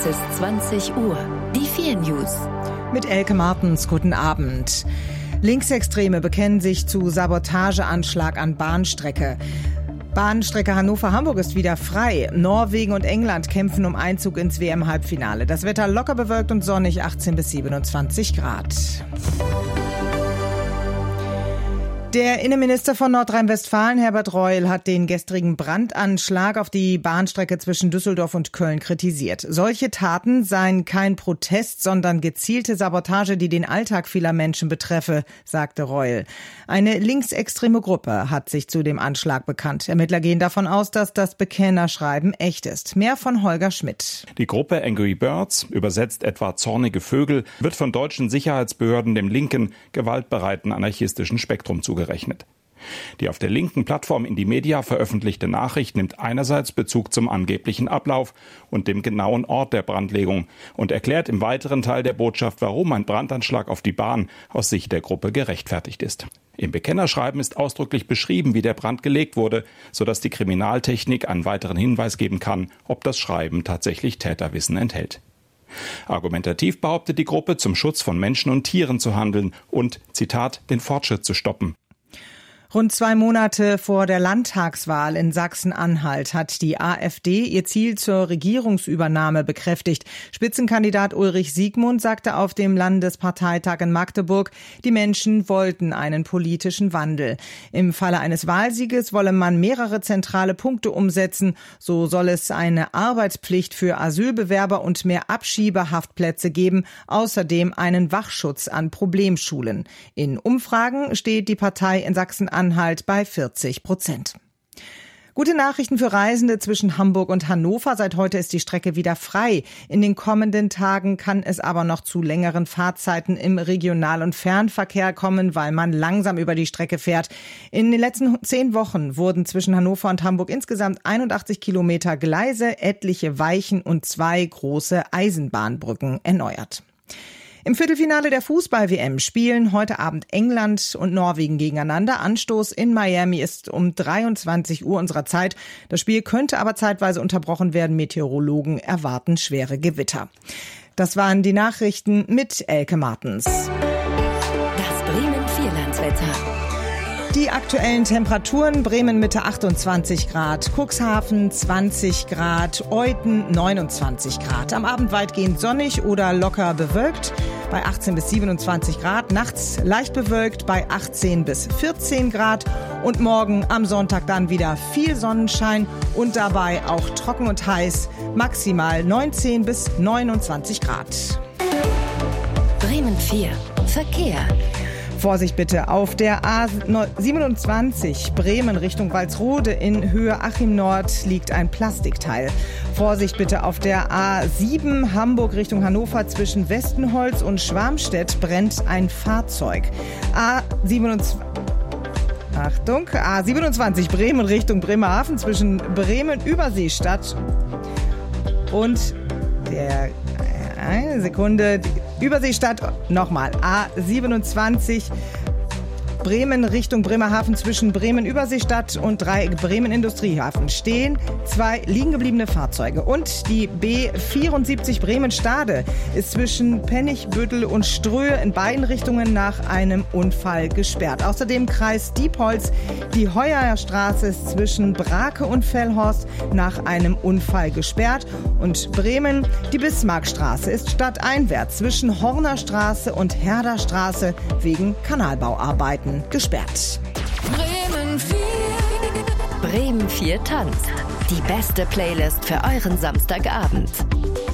Es ist 20 Uhr. Die 4 News. Mit Elke Martens, guten Abend. Linksextreme bekennen sich zu Sabotageanschlag an Bahnstrecke. Bahnstrecke Hannover-Hamburg ist wieder frei. Norwegen und England kämpfen um Einzug ins WM-Halbfinale. Das Wetter locker bewölkt und sonnig, 18 bis 27 Grad. Der Innenminister von Nordrhein-Westfalen, Herbert Reul, hat den gestrigen Brandanschlag auf die Bahnstrecke zwischen Düsseldorf und Köln kritisiert. Solche Taten seien kein Protest, sondern gezielte Sabotage, die den Alltag vieler Menschen betreffe, sagte Reul. Eine linksextreme Gruppe hat sich zu dem Anschlag bekannt. Ermittler gehen davon aus, dass das Bekennerschreiben echt ist. Mehr von Holger Schmidt. Die Gruppe Angry Birds, übersetzt etwa zornige Vögel, wird von deutschen Sicherheitsbehörden dem linken, gewaltbereiten anarchistischen Spektrum zugerechnet. Die auf der linken Plattform Indymedia veröffentlichte Nachricht nimmt einerseits Bezug zum angeblichen Ablauf und dem genauen Ort der Brandlegung und erklärt im weiteren Teil der Botschaft, warum ein Brandanschlag auf die Bahn aus Sicht der Gruppe gerechtfertigt ist. Im Bekennerschreiben ist ausdrücklich beschrieben, wie der Brand gelegt wurde, sodass die Kriminaltechnik einen weiteren Hinweis geben kann, ob das Schreiben tatsächlich Täterwissen enthält. Argumentativ behauptet die Gruppe, zum Schutz von Menschen und Tieren zu handeln und, Zitat, den Fortschritt zu stoppen. Rund 2 Monate vor der Landtagswahl in Sachsen-Anhalt hat die AfD ihr Ziel zur Regierungsübernahme bekräftigt. Spitzenkandidat Ulrich Siegmund sagte auf dem Landesparteitag in Magdeburg, die Menschen wollten einen politischen Wandel. Im Falle eines Wahlsieges wolle man mehrere zentrale Punkte umsetzen. So soll es eine Arbeitspflicht für Asylbewerber und mehr Abschiebehaftplätze geben, außerdem einen Wachschutz an Problemschulen. In Umfragen steht die Partei in Sachsen-Anhalt bei 40%. Gute Nachrichten für Reisende zwischen Hamburg und Hannover. Seit heute ist die Strecke wieder frei. In den kommenden Tagen kann es aber noch zu längeren Fahrzeiten im Regional- und Fernverkehr kommen, weil man langsam über die Strecke fährt. In den letzten 10 Wochen wurden zwischen Hannover und Hamburg insgesamt 81 Kilometer Gleise, etliche Weichen und 2 große Eisenbahnbrücken erneuert. Im Viertelfinale der Fußball-WM spielen heute Abend England und Norwegen gegeneinander. Anstoß in Miami ist um 23 Uhr unserer Zeit. Das Spiel könnte aber zeitweise unterbrochen werden. Meteorologen erwarten schwere Gewitter. Das waren die Nachrichten mit Elke Martens. Das Bremen-Vierlandswetter. Die aktuellen Temperaturen: Bremen Mitte 28 Grad, Cuxhaven 20 Grad, Euthen 29 Grad. Am Abend weitgehend sonnig oder locker bewölkt bei 18 bis 27 Grad. Nachts leicht bewölkt bei 18 bis 14 Grad. Und morgen am Sonntag dann wieder viel Sonnenschein und dabei auch trocken und heiß, maximal 19 bis 29 Grad. Bremen 4. Verkehr. Vorsicht bitte, auf der A27 Bremen Richtung Walsrode in Höhe Achim Nord liegt ein Plastikteil. Vorsicht bitte, auf der A7 Hamburg Richtung Hannover zwischen Westenholz und Schwarmstedt brennt ein Fahrzeug. A27 Bremen Richtung Bremerhaven zwischen Bremen Überseestadt und der... Eine Sekunde. Überseestadt, nochmal. A27 Bremen Richtung Bremerhaven zwischen Bremen Überseestadt und 3 Bremen Industriehafen stehen 2 liegen gebliebene Fahrzeuge. Und die B74 Bremen Stade ist zwischen Pennigbüttel und Ströhe in beiden Richtungen nach einem Unfall gesperrt. Außerdem Kreis Diepholz, die Heuerstraße ist zwischen Brake und Fellhorst nach einem Unfall gesperrt. Und Bremen, die Bismarckstraße ist stadteinwärts zwischen Hornerstraße und Herderstraße wegen Kanalbauarbeiten gesperrt. Bremen 4. Bremen 4 tanzt. Die beste Playlist für euren Samstagabend.